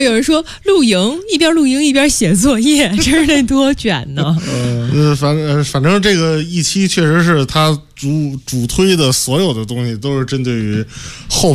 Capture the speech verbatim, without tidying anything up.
有人说露营，一边露营一边写作业，真是得多卷呢。 呃，反正反正这个一期确实是他主主推的所有的东西都是针对于后。